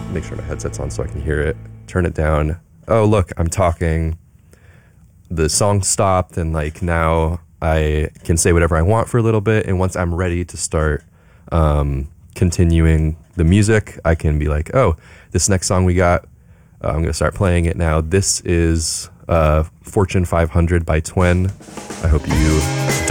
make sure my headset's on so I can hear it. Turn it down. Oh, look, I'm talking. The song stopped, and like now I can say whatever I want for a little bit. And once I'm ready to start continuing the music, I can be like, oh, this next song we got, I'm going to start playing it now. This is Fortune 500 by Twen. I hope you